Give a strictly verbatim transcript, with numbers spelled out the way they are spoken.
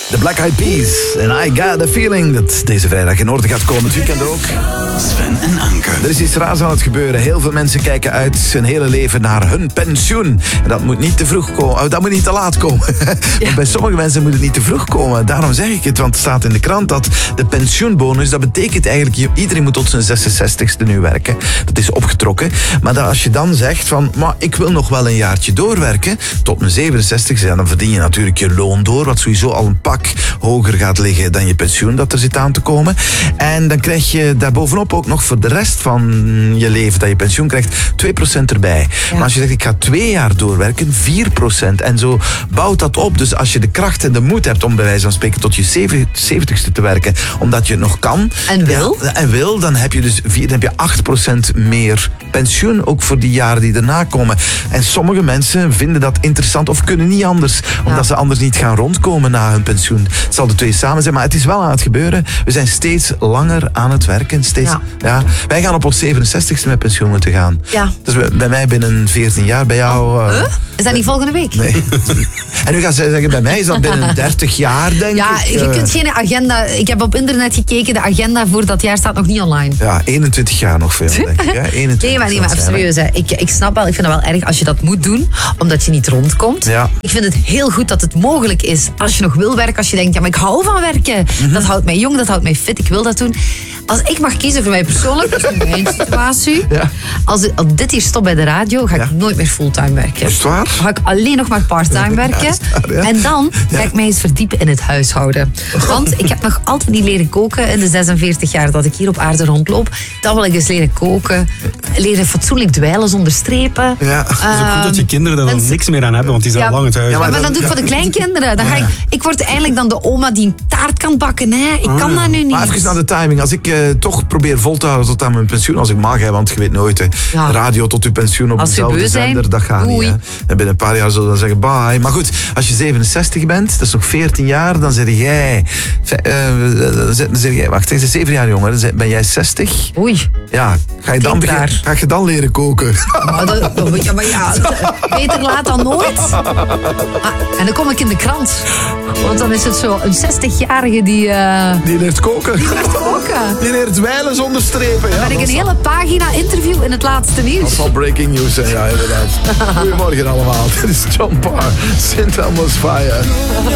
De Black Eyed Peas. En I got the feeling dat deze vrijdag in orde gaat komen. Het weekend ook. Sven en Anke. Er is iets raars aan het gebeuren. Heel veel mensen kijken uit hun hele leven naar hun pensioen. En dat moet niet te vroeg komen. Dat moet niet te laat komen. Ja. Want bij sommige mensen moet het niet te vroeg komen. Daarom zeg ik het, want het staat in de krant dat de pensioenbonus, dat betekent eigenlijk, iedereen moet tot zijn zesenzestigste nu werken. Dat is opgetrokken. Maar dat als je dan zegt van, maar ik wil nog wel een jaartje doorwerken, tot mijn zevenenzestigste, dan verdien je natuurlijk je loon door, wat sowieso al een pak hoger gaat liggen dan je pensioen dat er zit aan te komen. En dan krijg je daarbovenop ook nog voor de rest van je leven dat je pensioen krijgt, twee procent erbij. Ja. Maar als je zegt, ik ga twee jaar doorwerken, vier procent. En zo bouwt dat op. Dus als je de kracht en de moed hebt om bij wijze van spreken tot je zeventigste te werken, omdat je het nog kan. En wil. Ja, en wil, dan heb je dus vier, dan heb je acht procent meer pensioen, ook voor die jaren die erna komen. En sommige mensen vinden dat interessant of kunnen niet anders, omdat ja. ze anders niet gaan rondkomen na hun pensioen. Het zal de twee samen zijn, maar het is wel aan het gebeuren. We zijn steeds langer aan het werken. Steeds, ja. Ja. Wij gaan op ons zevenenzestigste met pensioen moeten gaan. Ja. Dus bij mij binnen veertien jaar, bij jou... Uh, huh? Is dat niet volgende week? Nee. En nu gaan ze zeggen, bij mij is dat binnen dertig jaar, denk ja, ik. Ja, je kunt geen agenda... Ik heb op internet gekeken, de agenda voor dat jaar staat nog niet online. Ja, eenentwintig jaar nog veel, denk ik. Ja, eenentwintig nee, maar, nee, maar serieus. Hè. Ik, ik snap wel, ik vind het wel erg als je dat moet doen, omdat je niet rondkomt. Ja. Ik vind het heel goed dat het mogelijk is, als je nog wil werken, als je denkt, ja, maar ik hou van werken. Mm-hmm. Dat houdt mij jong, dat houdt mij fit, ik wil dat doen. Als ik mag kiezen voor mij persoonlijk, dat is mijn situatie. Ja. Als, als dit hier stopt bij de radio, ga ik ja. nooit meer fulltime werken. Is het waar? Dan ga ik alleen nog maar parttime werken. Ja, waar, ja. En dan ga ik mij eens verdiepen in het huishouden. Want ik heb nog altijd niet leren koken in de zesenveertig jaar dat ik hier op aarde rondloop. Dan wil ik eens leren koken. Leren fatsoenlijk dweilen zonder strepen. Ja. Het is ook goed dat je kinderen daar dan en, niks meer aan hebben, want die zijn ja, al lang het huis. Ja, maar, maar dan doe ik voor de kleinkinderen. Dan ga ik, ik word eigenlijk dan de oma die een taart kan bakken. Hè. Ik kan dat nu niet. Maar even naar de timing. Als ik uh, toch probeer vol te houden tot aan mijn pensioen, als ik mag, hè, want je weet nooit, hè, ja. radio tot uw pensioen op dezelfde zender, dat gaat Oei. niet. Hè. En binnen een paar jaar zullen we dan zeggen bye. Maar goed, als je zevenenzestig bent, dat is nog veertien jaar, dan zeg jij, uh, dan zeg jij, wacht, zeg, zeven jaar jonger, dan ben jij zestig. Oei. Ja, ga je dan, begin, ga je dan leren koken? Maar, dat, ja, maar ja, beter laat dan nooit. Ah, en dan kom ik in de krant. Want dan is het zo een zestigjarige die... Uh, die leert koken. Die leert koken. Die leert dwijlen zonder strepen. Dan ja, ben ik een hele pagina interview in het laatste nieuws. Dat zal breaking news zijn, ja, inderdaad. Goedemorgen allemaal. Dit is John Parr. Saint Elmo's Fire.